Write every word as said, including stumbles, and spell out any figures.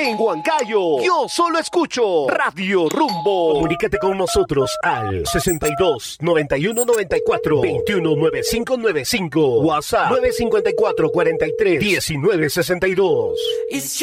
En Huancayo, yo solo escucho Radio Rumbo. Comunícate con nosotros al sesenta y dos, noventa y uno, noventa y cuatro, veintiuno, noventa y cinco noventa y cinco. WhatsApp nueve cinco cuatro, cuarenta y tres, diecinueve sesenta y dos.